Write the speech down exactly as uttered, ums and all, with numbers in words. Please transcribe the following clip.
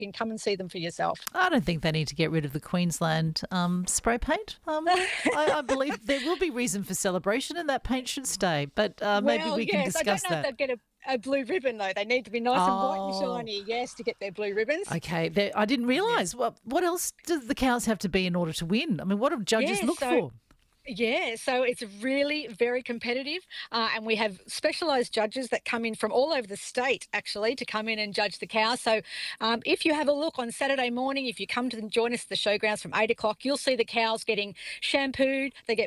You can come and see them for yourself. I don't think they need to get rid of the Queensland um, spray paint. Um, I, I believe there will be reason for celebration and that paint should stay, but uh, maybe Well, we can yes. I don't discuss know if that. they'll get a, a blue ribbon, though. They need to be nice and white and Oh, shiny, yes, to get their blue ribbons. okay. There, I didn't Yes. realise. What, what else do the cows have to be in order to win? I mean, what do judges Yeah, look so for? Yeah, so it's really very competitive, uh, and we have specialised judges that come in from all over the state actually to come in and judge the cows. So, um, if you have a look on Saturday morning, if you come to join us at the showgrounds from eight o'clock, you'll see the cows getting shampooed. They get